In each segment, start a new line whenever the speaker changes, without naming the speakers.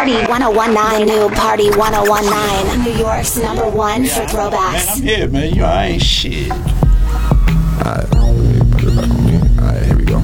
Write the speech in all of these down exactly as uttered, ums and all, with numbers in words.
Party ten nineteen. The new Party ten nineteen. New York's number one for throwbacks.
Man, I'm here, man. You I ain't shit.
Alright, put it back on me. Alright, here we go.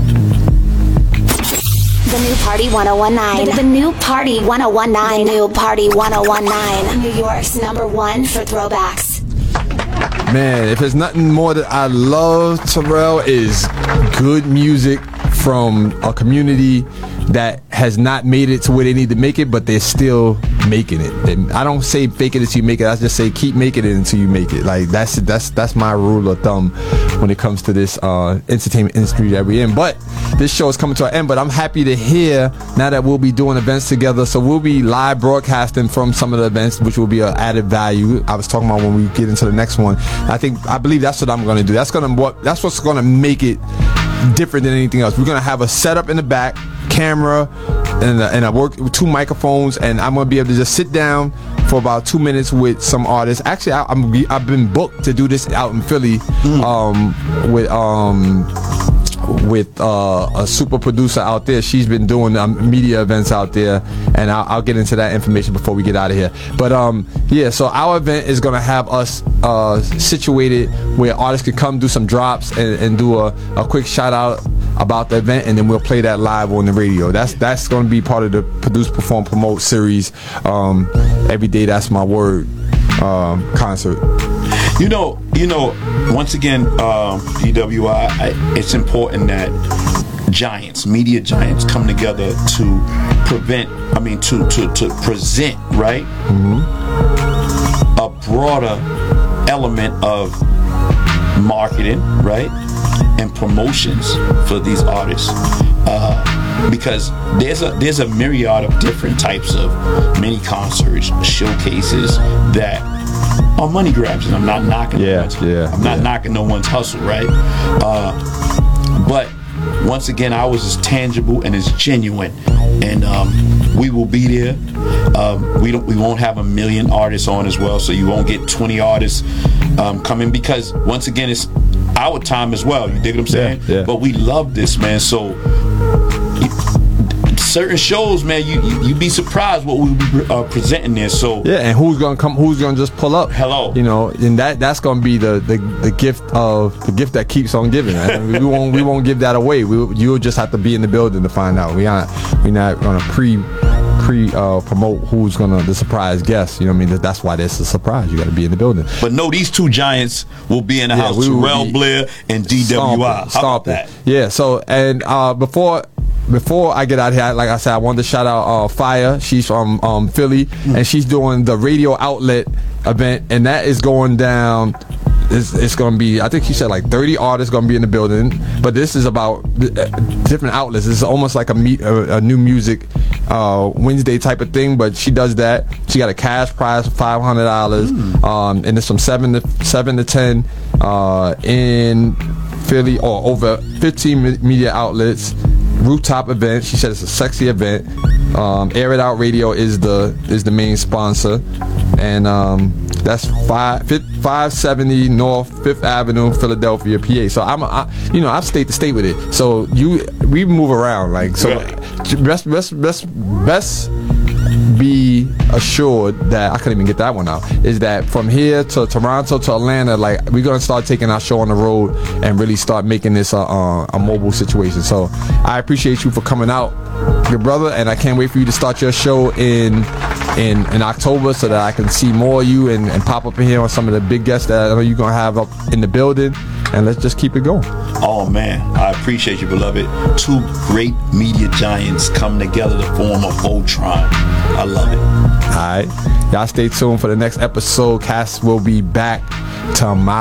The new Party ten nineteen. The, the new Party ten nineteen. The new Party ten nineteen. New York's number one for throwbacks.
Man, if there's nothing more that I love, Terrell, is good music from a community that has not made it to where they need to make it, but they're still making it. And I don't say fake it until you make it. I just say keep making it until you make it. Like that's that's that's my rule of thumb when it comes to this uh, entertainment industry that we're in. But this show is coming to an end. But I'm happy to hear now that we'll be doing events together. So we'll be live broadcasting from some of the events, which will be an added value. I was talking about when we get into the next one. I think I believe that's what I'm going to do. That's going to what that's what's going to make it different than anything else. We're going to have a setup in the back, camera, and a, and I work with two microphones, and I'm going to be able to just sit down for about two minutes with some artists. Actually, I, I'm I've been booked to do this out in Philly mm. um, with um. with uh, a super producer out there. She's been doing um, media events out there, and I'll, I'll get into that information before we get out of here. But um, yeah, so our event is gonna have us uh, situated where artists can come do some drops and, and do a, a quick shout out about the event, and then we'll play that live on the radio. That's that's gonna be part of the Produce, Perform, Promote series. Um, every day, that's my word um, concert.
You know, you know. Once again, um, P W I, I, it's important that giants, media giants, come together to prevent. I mean, to to to present right
mm-hmm.
a broader element of marketing, right, and promotions for these artists. Uh, because there's a there's a myriad of different types of mini concerts, showcases that are money grabs, and I'm not knocking
yeah,
no one's,
yeah,
I'm not
yeah.
knocking no one's hustle, right? Uh, but once again, ours is tangible and it's genuine, and um, we will be there. Um, we don't we won't have a million artists on as well, so you won't get twenty artists um, coming, because once again, it's our time as well. You dig what I'm saying?
Yeah, yeah.
But we love this, man. So certain shows, man, you you you'd be surprised what we'll be uh, presenting there. So
yeah, and who's gonna come? Who's gonna just pull up?
Hello,
you know, and that that's gonna be the the, the gift of the gift that keeps on giving. Right? we won't we won't give that away. We you'll just have to be in the building to find out. We aren't we're not gonna pre pre uh, promote who's gonna the surprise guest. You know what I mean? That's why there's a surprise. You got to be in the building.
But no, these two giants will be in the
yeah,
house.
We
Terrell Blair and D W I. How about that?
Yeah. So and uh, before. Before I get out here, like I said, I wanted to shout out uh, Fire. She's from um, Philly, mm. and she's doing the Radio Outlet event, and that is going down. It's, it's going to be, I think she said like thirty artists going to be in the building, but this is about uh, different outlets. It's almost like a, me, a, a new music uh, Wednesday type of thing, but she does that. She got a cash prize of five hundred dollars, mm. um, and it's from seven to seven to ten uh, in Philly, or over fifteen media outlets. Rooftop event. She said it's a sexy event. Um, Air It Out Radio is the is the main sponsor, and um, that's five five seventy North Fifth Avenue, Philadelphia, P A. So I'm, I, you know, I'm state to state with it. So you, we move around like so. Best best best best be assured that I couldn't even get that one out. Is that from here to Toronto to Atlanta, like we're gonna start taking our show on the road and really start making this a, a, a mobile situation. So I appreciate you for coming out, your brother, and I can't wait for you to start your show in in, in October so that I can see more of you and, and pop up in here on some of the big guests that I know you're gonna have up in the building, and let's just keep it going.
Oh man, I appreciate you, beloved. Two great media giants come together to form a Voltron. I love it.
All right, y'all stay tuned for the next episode. Cass will be back tomorrow.